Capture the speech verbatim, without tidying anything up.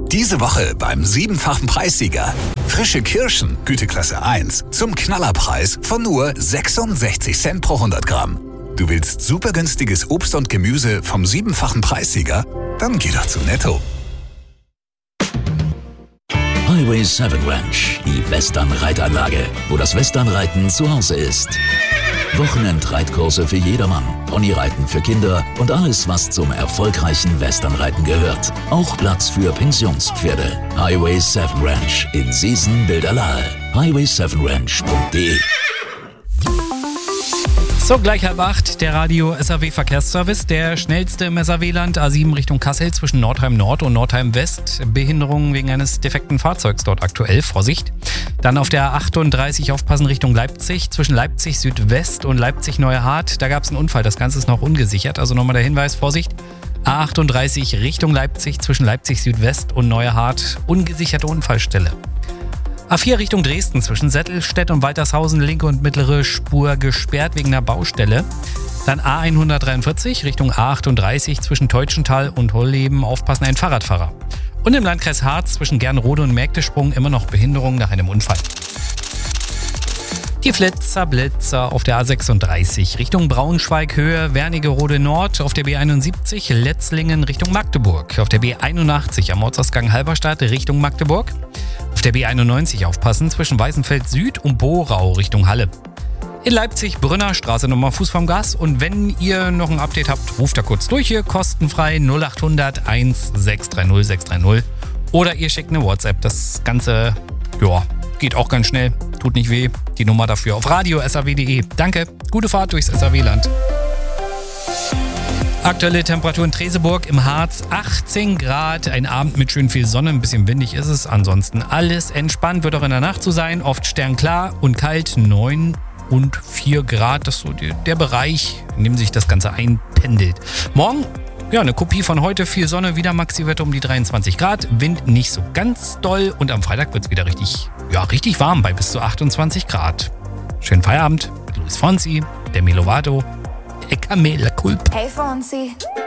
Diese Woche beim siebenfachen Preissieger. Frische Kirschen, Güteklasse eins, zum Knallerpreis von nur sechsundsechzig Cent pro hundert Gramm. Du willst super günstiges Obst und Gemüse vom siebenfachen Preissieger? Dann geh doch zu Netto. Highway sieben Ranch, die Western-Reitanlage, wo das Westernreiten zu Hause ist. Wochenendreitkurse für jedermann, Ponyreiten für Kinder und alles, was zum erfolgreichen Westernreiten gehört. Auch Platz für Pensionspferde. Highway sieben Ranch in Seesen-Bilderlahe. highway sieben ranch punkt de. So, gleich halb acht, der Radio-S A W-Verkehrsservice, der schnellste im S A W-Land, A sieben Richtung Kassel zwischen Nordheim Nord und Nordheim West. Behinderung wegen eines defekten Fahrzeugs dort aktuell, Vorsicht. Dann auf der achtunddreißig aufpassen Richtung Leipzig, zwischen Leipzig Südwest und Leipzig Neue Hart. Da gab es einen Unfall, das Ganze ist noch ungesichert, also nochmal der Hinweis, Vorsicht. A achtunddreißig Richtung Leipzig, zwischen Leipzig Südwest und Neue Hart, ungesicherte Unfallstelle. A vier Richtung Dresden, zwischen Settelstedt und Waltershausen, linke und mittlere Spur gesperrt wegen einer Baustelle. Dann A hundertdreiundvierzig Richtung A achtunddreißig, zwischen Teutschenthal und Holleben, aufpassen, ein Fahrradfahrer. Und im Landkreis Harz, zwischen Gernrode und Mägdesprung, immer noch Behinderung nach einem Unfall. Die Flitzer, Blitzer auf der A sechsunddreißig Richtung Braunschweig, Höhe Wernigerode Nord, auf der B einundsiebzig Letzlingen Richtung Magdeburg, auf der B einundachtzig am Ortsausgang Halberstadt Richtung Magdeburg, auf der B einundneunzig aufpassen zwischen Weißenfeld Süd und Borau Richtung Halle. In Leipzig, Brünner Straße nochmal Fuß vom Gas, und wenn ihr noch ein Update habt, ruft da kurz durch hier, kostenfrei null acht hundert eins sechs drei null sechs drei null oder ihr schickt eine WhatsApp. Das Ganze, ja, geht auch ganz schnell, tut nicht weh. Die Nummer dafür auf radio punkt s a w punkt de. Danke, gute Fahrt durchs S A W-Land. Aktuelle Temperatur in Treseburg im Harz achtzehn Grad, ein Abend mit schön viel Sonne, ein bisschen windig ist es, ansonsten alles entspannt, wird auch in der Nacht so sein, oft sternklar und kalt, neun und vier Grad, das ist so der, der Bereich, in dem sich das Ganze einpendelt. Morgen, ja, eine Kopie von heute, viel Sonne, wieder Maxi-Werte um die dreiundzwanzig Grad, Wind nicht so ganz doll und am Freitag wird es wieder richtig, ja, richtig warm bei bis zu achtundzwanzig Grad. Schönen Feierabend mit Luis Fonsi, der Milovato, der Camela Culpa. Hey Fonsi.